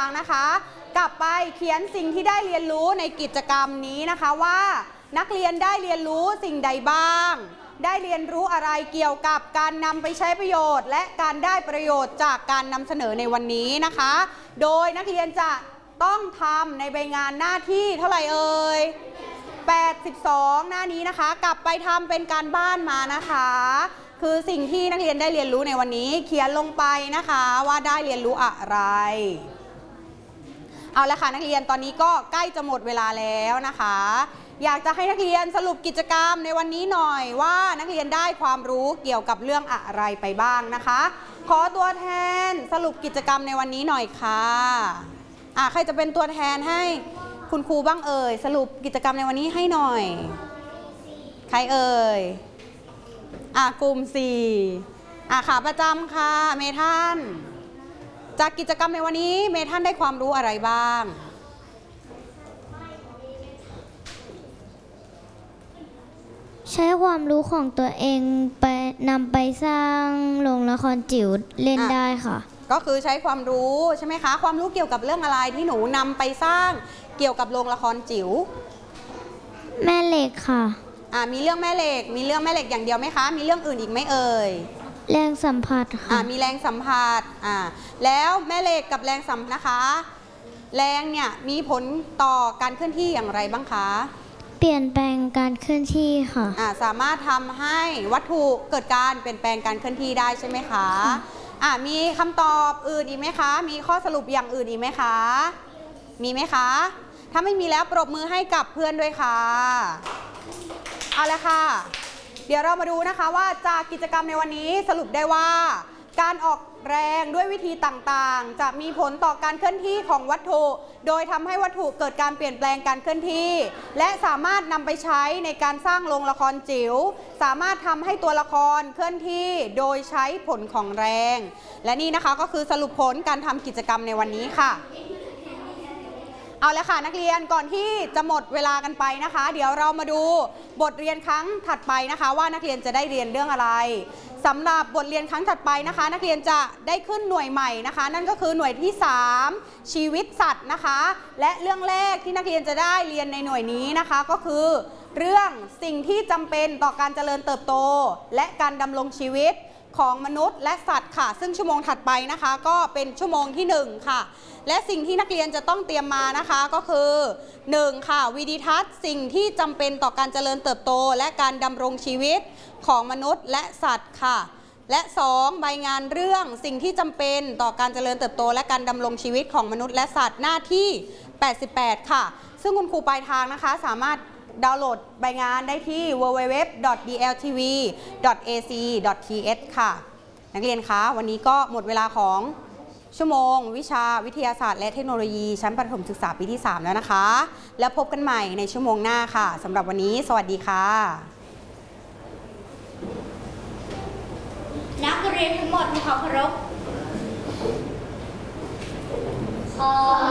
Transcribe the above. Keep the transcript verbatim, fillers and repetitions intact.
นะคะ กลับไปเขียนสิ่งที่ได้เรียนรู้ในกิจกรรมนี้นะคะว่านักเรียนได้เรียนรู้สิ่งใดบ้างได้เรียนรู้อะไรเกี่ยวกับการนำไปใช้ประโยชน์และการได้ประโยชน์จากการนำเสนอในวันนี้นะคะโดยนักเรียนจะต้องทำในใบงานหน้าที่เท่าไหร่เอ่ยแปดสิบสองหน้านี้นะคะกลับไปทำเป็นการบ้านมานะคะคือสิ่งที่นักเรียนได้เรียนรู้ในวันนี้เขียนลงไปนะคะว่าได้เรียนรู้อะไรเอาละค่ะนักเรียนตอนนี้ก็ใกล้จะหมดเวลาแล้วนะคะอยากจะให้นักเรียนสรุปกิจกรรมในวันนี้หน่อยว่านักเรียนได้ความรู้เกี่ยวกับเรื่องอะไรไปบ้างนะคะขอตัวแทนสรุปกิจกรรมในวันนี้หน่อยค่ะอ่ะใครจะเป็นตัวแทนให้คุณครูบ้างเอ่ยสรุปกิจกรรมในวันนี้ให้หน่อยใครเอ่ยอ่ะกลุ่มสี่อ่ะขาประจำค่ะเมทันจากกิจกรรมในวันนี้เมทันได้ความรู้อะไรบ้างใช้ความรู้ของตัวเองไปนำไปสร้างโรงละครจิ๋วเล่นได้ค่ะก็คือใช้ความรู้ใช่ไหมคะความรู้เกี่ยวกับเรื่องอะไรที่หนูนำไปสร้างเกี่ยวกับโรงละครจิ๋วแม่เหล็กค่ะอ่ามีเรื่องแม่เหล็กมีเรื่องแม่เหล็กอย่างเดียวไหมคะมีเรื่องอื่นอีกไหมเอ่ยแรงสัมผัสค่ะอ่ามีแรงสัมผัสอ่าแล้วแม่เหล็กกับแรงสัมผัสนะคะแรงเนี่ยมีผลต่อการเคลื่อนที่อย่างไรบ้างคะเปลี่ยนแปลงการเคลื่อนที่ค่ะอ่าสามารถทำให้วัตถุเกิดการเปลี่ยนแปลงการเคลื่อนที่ได้ใช่ไหมคะอ่ามีคำตอบอื่นอีกไหมคะมีข้อสรุปอย่างอื่นอีกไหมคะมีไหมคะถ้าไม่มีแล้วปรบมือให้กับเพื่อนด้วยค่ะเอาละค่ะเดี๋ยวเรามาดูนะคะว่าจากกิจกรรมในวันนี้สรุปได้ว่าการออกแรงด้วยวิธีต่างๆจะมีผลต่อการเคลื่อนที่ของวัตถุโดยทำให้วัตถุเกิดการเปลี่ยนแปลงการเคลื่อนที่และสามารถนำไปใช้ในการสร้างโรงละครจิ๋วสามารถทำให้ตัวละครเคลื่อนที่โดยใช้ผลของแรงและนี่นะคะก็คือสรุปผลการทำกิจกรรมในวันนี้ค่ะเอาละค่ะนักเรียนก่อนที่จะหมดเวลากันไปนะคะเดี๋ยวเรามาดูบทเรียนครั้งถัดไปนะคะว่านักเรียนจะได้เรียนเรื่องอะไรสำหรับบทเรียนครั้งถัดไปนะคะนักเรียนจะได้ขึ้นหน่วยใหม่นะคะนั่นก็คือหน่วยที่สามชีวิตสัตว์นะคะและเรื่องแรกที่นักเรียนจะได้เรียนในหน่วยนี้นะคะก็คือเรื่องสิ่งที่จำเป็นต่อการเจริญเติบโตและการดำรงชีวิตของมนุษย์และสัตว์ค่ะซึ่งชั่วโมงถัดไปนะคะก็เป็นชั่วโมงที่หนึ่งค่ะและสิ่งที่นักเรียนจะต้องเตรียมมานะคะก็คือหนึ่งค่ะวิดีทัศน์สิ่งที่จำเป็นต่อการเจริญเติบโตและการดำรงชีวิตของมนุษย์และสัตว์ค่ะและสองใบงานเรื่องสิ่งที่จำเป็นต่อการเจริญเติบโตและการดำรงชีวิตของมนุษย์และสัตว์หน้าที่แปดสิบแปดค่ะซึ่งคุณครูปลายทางนะคะสามารถดาวน์โหลดใบงานได้ที่ ดับเบิลยู ดับเบิลยู ดับเบิลยู ดอท ดี แอล ที วี ดอท เอ ซี ดอท ที เอช ค่ะนักเรียนคะวันนี้ก็หมดเวลาของชั่วโมงวิชาวิทยาศาสตร์และเทคโนโลยีชั้นประถมศึกษาปีที่สามแล้วนะคะแล้วพบกันใหม่ในชั่วโมงหน้าค่ะสำหรับวันนี้สวัสดีค่ะนักเรียนทั้งหมดมีความเคารพขอ